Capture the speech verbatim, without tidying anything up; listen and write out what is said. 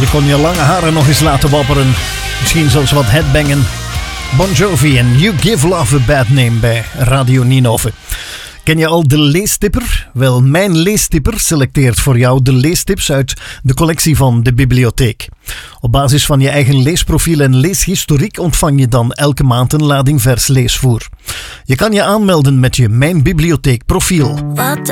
Je kon je lange haren nog eens laten wapperen. Misschien zelfs wat headbangen. Bon Jovi en You Give Love a Bad Name bij Radio Ninove. Ken je al de leestipper? Wel, mijn leestipper selecteert voor jou de leestips uit de collectie van de bibliotheek. Op basis van je eigen leesprofiel en leeshistoriek ontvang je dan elke maand een lading vers leesvoer. Je kan je aanmelden met je Mijn Bibliotheek profiel. Wat